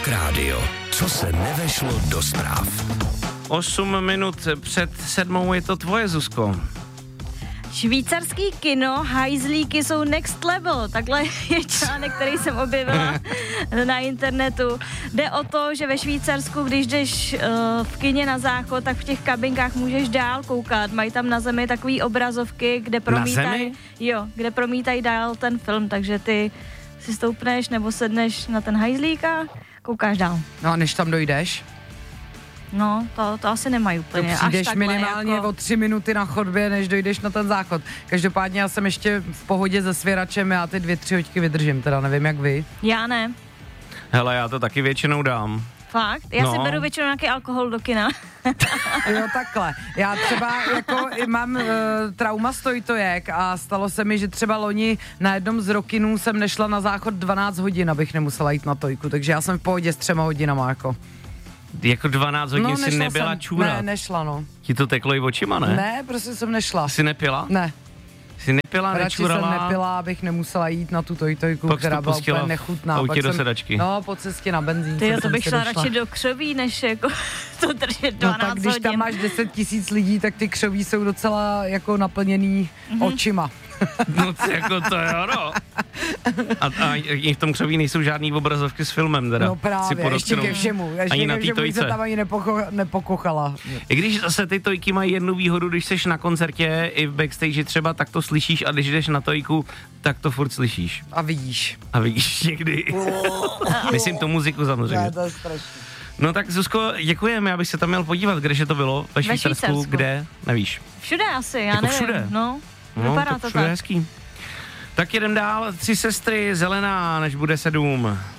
Rádio. Co se nevešlo do zpráv? 8 minut před 7 je to tvoje, Zuzko. Švýcarský kino, hajzlíky jsou next level. Takhle je článek, který jsem objevila na internetu. Jde o to, že ve Švýcarsku, když jdeš v kině na záchod, tak v těch kabinkách můžeš dál koukat. Mají tam na zemi takový obrazovky, kde promítají, kde promítají dál ten film, takže ty si stoupneš nebo sedneš na ten hajzlík a koukáš dál. No a než tam dojdeš? No, to asi nemají úplně. To přijdeš až takhle, minimálně jako... o 3 minuty na chodbě, než dojdeš na ten záchod. Každopádně já jsem ještě v pohodě se svěračem, já ty 2-3 hoďky vydržím, teda nevím jak vy. Já ne. Hele, já to taky většinou dám. Fakt? Já si beru většinou nějaký alkohol do kina. Jo, takhle. Já třeba jako mám trauma stojtojek a stalo se mi, že třeba loni na jednom z rokinů jsem nešla na záchod 12 hodin, abych nemusela jít na tojku, takže já jsem v pohodě s 3 hodinama jako. Jako 12 hodin si nebyla čůrat. Ne, nešla, no. Ti to teklo i očima, ne? Ne, prostě jsem nešla. Jsi nepila? Ne. Jsi nepila, nečurala? Radši jsem nepila, abych nemusela jít na tu tojku, která byla úplně nechutná. Autě do sedačky. No, po cestě na benzín. Ty, to bych šla radši do křoví, než jako to držet 12 hodin. No tak když tam máš 10 000 lidí, tak ty křoví jsou docela jako naplněný očima. No jako to jo, no. A v tom křoví nejsou žádný obrazovky s filmem, teda. No právě, ještě ke všemu. Ani na té tojce. Se tam ani nepokochala. I když zase ty tojky mají jednu výhodu, když seš na koncertě i v backstage třeba, tak to slyšíš a když jdeš na tojku, tak to furt slyšíš. A vidíš. A vidíš někdy. Myslím tu muziku samozřejmě. Ne, to je strašný. No tak Zuzko, děkujeme, abych se tam měl podívat, kdeže to bylo, ve Švýcarsku, kde, nevíš. Všude asi, já jako nevím. Všude? No, vypadá to všude tak. Hezký. Tak jedem dál, 3 sestry, Zelená, než bude 7.